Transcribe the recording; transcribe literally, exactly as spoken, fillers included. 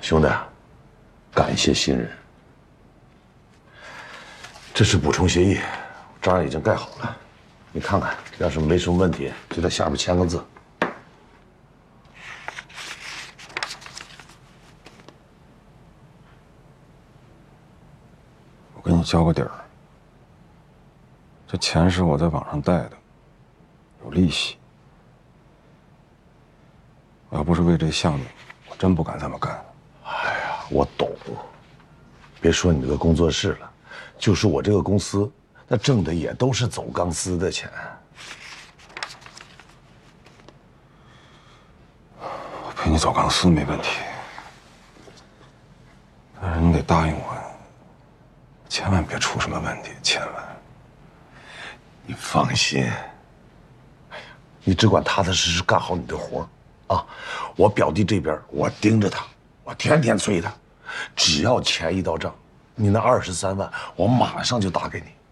兄弟，感谢信任。这是补充协议，章已经盖好了，你看看，要是没什么问题，就在下边签个字。 我给你交个底儿，这钱是我在网上贷的，有利息。我要不是为这项目，我真不敢这么干。 哎呀，我懂。别说你这个工作室了，就是我这个公司，那挣的也都是走钢丝的钱。 我陪你走钢丝没问题，但是你得答应我，千万别出什么问题，千万。 你放心，哎呀，你只管踏踏实实干好你的活儿，啊！我表弟这边我盯着他，我天天催他，只要钱一到账，你那二十三万我马上就打给你。